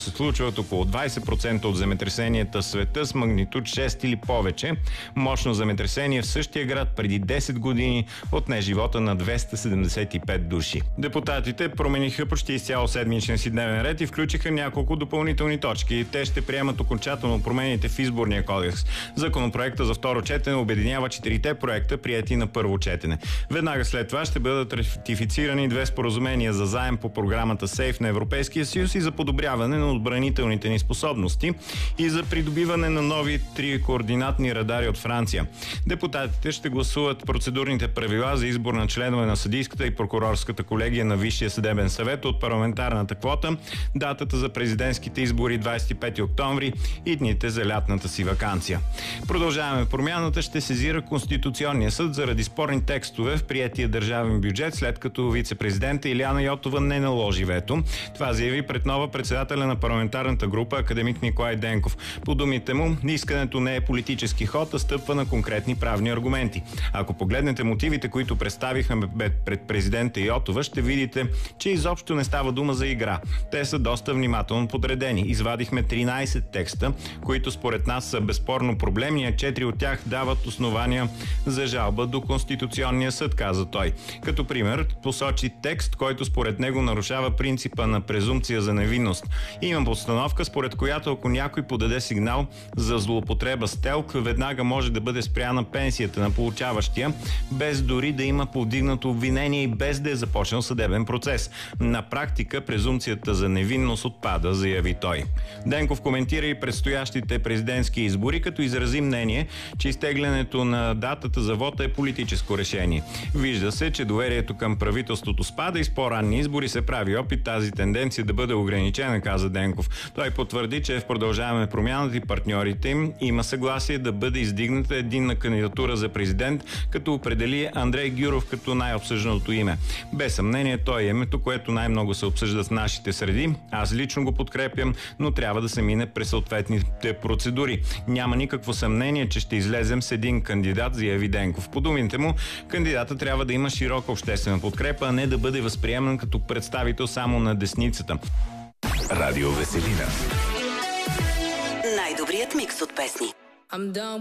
се случват около 20% от земетресенията в света с магнитуд 6 или повече. Мощно земетресение в същия град преди 10 години отне живота на 275 души. Депутатите промениха почти изцяло седмичен си дневен ред и включиха няколко допълнителни точки. Те ще приемат окончателно промените в изборния кодекс. Законопроекта за второ четене обединява 4 проекта, приети на първо четене. Веднага след това ще бъдат ратифицирани 2 споразумения за заем по програмата СЕЙФ на Европейския съюз и за подобряване на отбранителните ни способности и за придобиване на нови 3 координатни радари от Франция. Депутатите ще гласуват процедурните правила за избор на членове на съдийската и прокурорската колегия на Висшия съдебен съвет от парламентарната квота, датата за президентските избори 25 октомври и дните за лятната си ваканция. Продължаваме промяната ще сезира Конституционния съд заради спорни текстове в приетия държавен бюджет, след като вице-президента Илияна Йотова не наложи вето. Това заяви пред нова председателя на парламентарната група академик Николай Денков. По думите му, искането не е политически ход, а стъпва на конкретни правни аргументи. Ако погледнете мотивите, които представихме пред президента Йотова, ще видите, че изобщо не става дума за игра. Те са доста внимателно подредени. Извадихме 13 текста, които според нас са безспорно проблемни, а 4 от тях дават основания за жалба до Конституционния съд, каза той. Като пример посочи текст, който според него нарушава принципа на презумпция за невинност. Има постановка, според която ако някой подаде сигнал за злоупотреба с ТЕЛК, веднага може да бъде спряна пенсията на получаващия, без дори да има повдигнато обвинение и без да е започнал съдебен процес. На практика презумпцията за невинност отпада, заяви той. Денков коментира и предстоящите президентски избори, като изрази мнение, че изтеглянето на датата за вота е политическо решение. Вижда се, че доверието към правителството спада и с по-ранни избори се прави опит тази тенденция да бъде ограничена, каза Денков. Той потвърди, че в Продължаваме промяната и партньорите им има съгласие да бъде издигната единна кандидатура за президент, като определи Андрей Гюров като най-обсъжданото име. Без съмнение той е името, което най-много се обсъжда в нашите среди. Аз лично го подкрепям, но трябва да се мине през съответните процедури. Няма никакво съмнение, че ще излезем с един кандидат, заяви Денков. По думите му, кандидата трябва да има широка обществена подкрепа, а не да бъде възприеман като представител само на десницата. Радио Веселина. Най-добрият микс от песни.